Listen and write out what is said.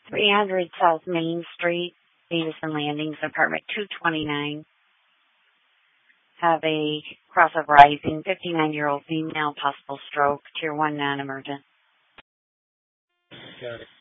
300 South Main Street, Davison Landings, apartment 229. Have a cross of rising, 59-year-old female, possible stroke, tier 1 non-emergent. Got it.